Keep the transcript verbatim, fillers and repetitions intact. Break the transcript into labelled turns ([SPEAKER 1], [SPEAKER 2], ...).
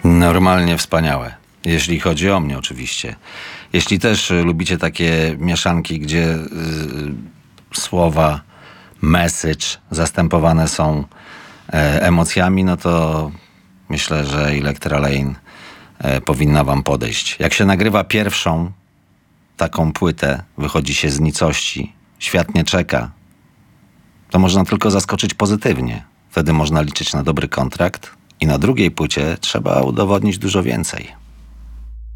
[SPEAKER 1] Normalnie wspaniałe. Jeśli chodzi o mnie oczywiście. Jeśli też lubicie takie mieszanki, gdzie y, słowa, message zastępowane są e, emocjami, no to myślę, że Electra Lane e, powinna wam podejść. Jak się nagrywa pierwszą taką płytę, wychodzi się z nicości, świat nie czeka, to można tylko zaskoczyć pozytywnie. Wtedy można liczyć na dobry kontrakt i na drugiej płycie trzeba udowodnić dużo więcej.